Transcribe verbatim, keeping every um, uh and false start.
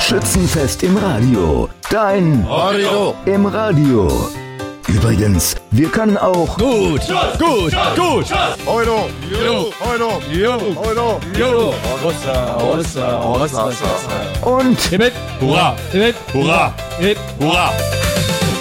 Schützenfest im Radio. Dein Radio im Radio. Übrigens, wir können auch gut, gut, gut. Euro, Euro, Euro, Euro, Euro, Euro. Rossa, Rossa, Rossa, Rossa. und Hip, hurra, hip, hurra, hip, hurra.